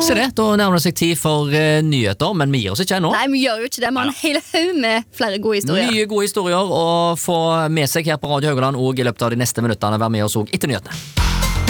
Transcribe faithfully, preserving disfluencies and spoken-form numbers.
Se det, da nærmer det seg tid for uh, nyheter, men vi gir oss ikke ennå. Nei, vi gjør jo ikke det. Vi har en hel haug med flere gode historier. Mye gode historier å få med seg her på Radio Haugaland og i løpet av de neste minuttene være med oss også etter nyhetene.